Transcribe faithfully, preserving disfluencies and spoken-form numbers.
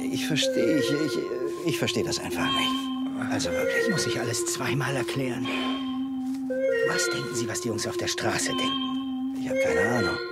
ich verstehe, ich, ich, ich verstehe das einfach nicht. Also wirklich. Muss ich alles zweimal erklären? Was denken Sie, was die Jungs auf der Straße denken? Ich habe keine Ahnung.